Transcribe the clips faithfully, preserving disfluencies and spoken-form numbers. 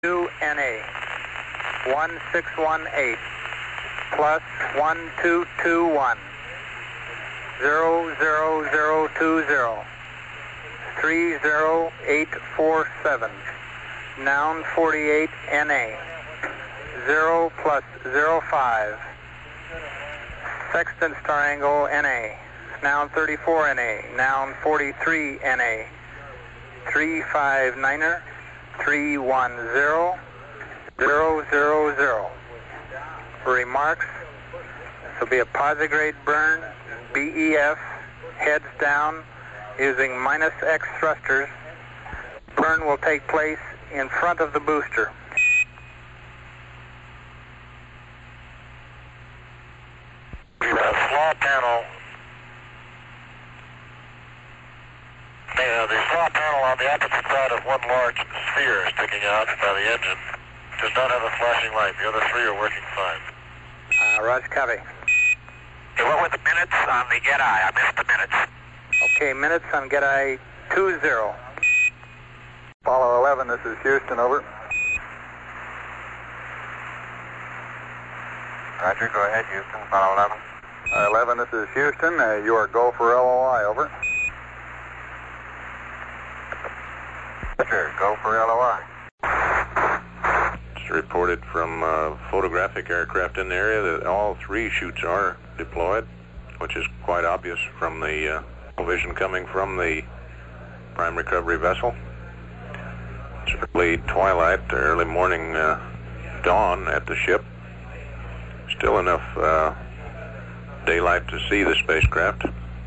two N A, one six one eight, plus one two two one, zero zero zero two zero, three zero eight four seven, noun forty-eight N A, zero plus zero five, sextant star angle N A, noun thirty-four N A, noun forty-three N A, three five niner, three one zero, zero zero zero. Remarks, this will be a posigrade burn, B E F, heads down, using minus X thrusters. Burn will take place in front of the booster. The slaw panel, the, the slaw panel on the opposite side of one large sphere sticking out by the engine does not have a flashing light. The other three are working fine. Uh, Roger, copy. Okay, what were the minutes on the Get Eye? I missed the minutes. Okay, minutes on Get Eye two zero. Apollo eleven, this is Houston, over. Roger, go ahead, Houston, Apollo eleven. Uh, eleven, this is Houston. Uh, you are go for L O I, over. Roger, go for L O I. It's reported from uh, photographic aircraft in the area that all three chutes are deployed, which is quite obvious from the uh, vision coming from the prime recovery vessel. It's early twilight, early morning uh, dawn at the ship. Still enough uh, daylight to see the spacecraft.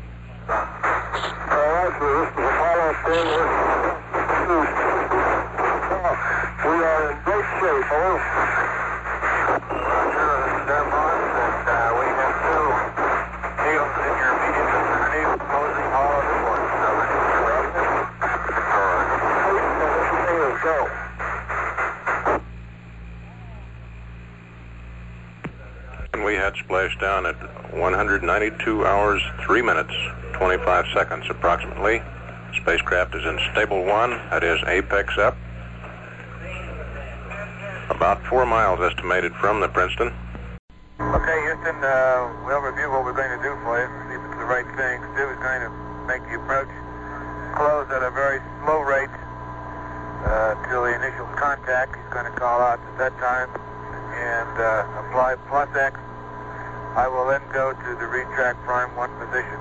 We are in great shape, over. Roger, this is Airborne, and uh, we have two shields in your immediate vicinity closing all of the ports. So ready to go. And we had splashdown at one hundred ninety-two hours, three minutes, twenty-five seconds approximately. Spacecraft is in stable one, that is apex up. About four miles estimated from the Princeton. Okay, Houston, uh, we'll review what we're going to do for you, see if it's the right thing. Stu is going to make the approach close at a very slow rate uh, till the initial contact. He's going to call out at that time and uh, apply plus X. I will then go to the retract prime one position.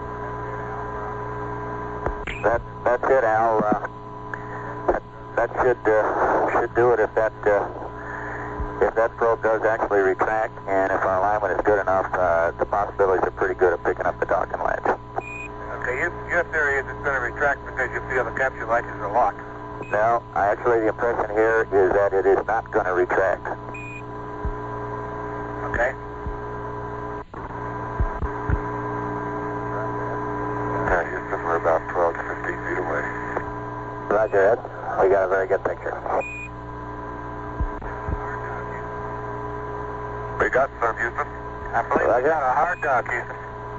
That, that's it, Al. Uh, that, that should uh, should do it if that uh, if that probe does actually retract, and if our alignment is good enough, uh, the possibilities are pretty good of picking up the docking ledge. Okay, your, your theory is it's going to retract because you feel the capture latches are locked. No, actually the impression here is that it is not going to retract. Okay. Okay, Houston, we're about twelve to fifteen feet away. Roger, Ed. We got a very good picture. We got some, Houston. I believe we got a hard dock, Houston.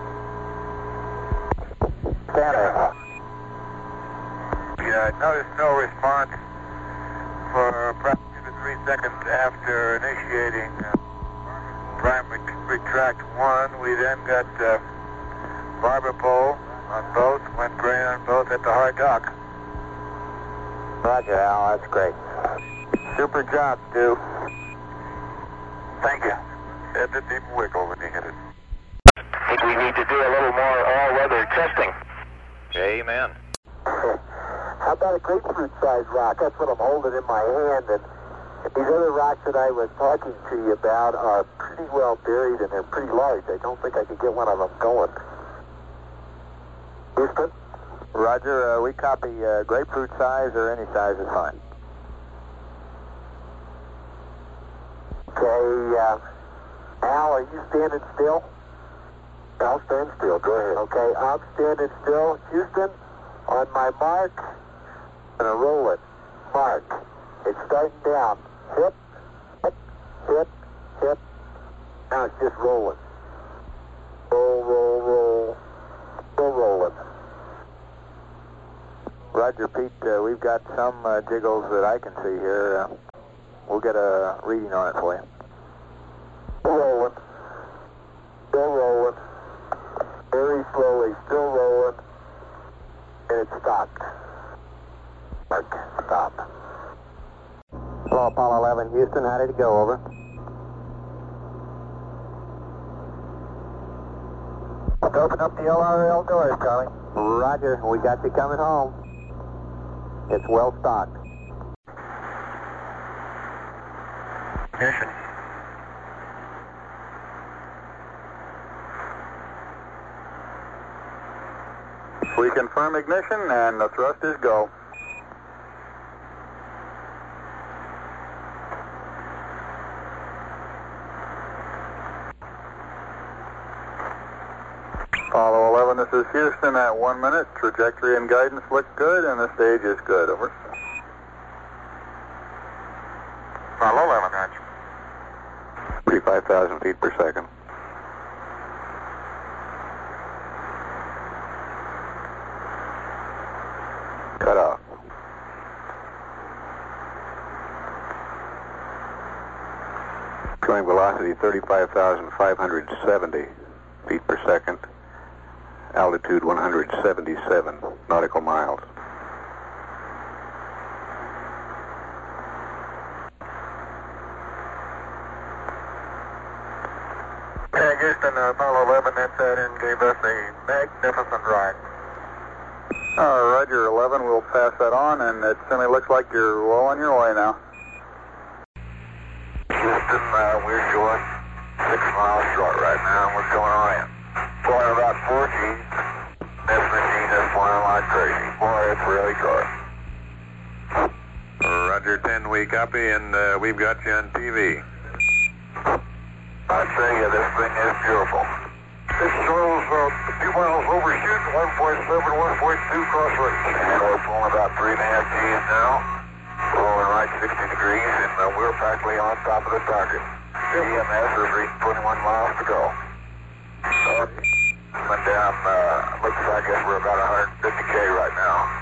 Center. Yeah, I noticed no response for perhaps two to three seconds after initiating uh, prime ret retract one. We then got uh, barber pole on both, went gray on both at the hard dock. Roger, Al. That's great. Super job, Stu. Thank you. It didn't even wiggle when you hit it. I think we need to do a little more all-weather testing. Amen. How about a grapefruit-sized rock? That's what I'm holding in my hand, and these other rocks that I was talking to you about are pretty well buried, and they're pretty large. I don't think I could get one of them going. Houston? Roger, uh, we copy uh, grapefruit size or any size is fine. Okay, uh, Al, are you standing still? Al, stand still. Go ahead. Okay, I'm standing still. Houston, on my mark, I'm going to roll it. Mark. It's starting down. Hip, hip, hip, hip. Now it's just rolling. Roll, roll, roll. Still rolling. Roger, Pete, uh, we've got some uh, jiggles that I can see here. Uh, We'll get a reading on it for you. Still rolling. Still rolling. Very slowly, still rolling. And it stopped. Mark, stop. Hello, Apollo eleven, Houston. How did it go? Over. Open up the L R L doors, Charlie. Roger, we got you coming home. It's well stocked. Ignition. We confirm ignition and the thrust is go. Apollo eleven, this is Houston at one minute. Trajectory and guidance look good and the stage is good. Over. Apollo eleven, hatch. thirty-five thousand feet per second. Cut off. Showing velocity thirty-five thousand five hundred seventy feet per second. Altitude one hundred seventy-seven nautical miles. Okay, Houston, uh, Apollo eleven entered and gave us a magnificent ride. Uh, Roger, eleven, we'll pass that on, and it certainly looks like you're well on your way now. Houston, uh, we're short, six miles short right now, and we're going on in. Flying about four G. This machine is flying like crazy. Boy, it's really short. Roger, ten, we copy, and uh, we've got you on T V. I tell you, this thing is beautiful. This shows uh, a few miles overshoot, one point seven, one point two cross range. And we're pulling about three and a half G's now. Rolling right sixty degrees, and uh, we're practically on top of the target. E M S has reached twenty-one miles to go. Uh, went down, uh, looks like we're about one hundred fifty K right now.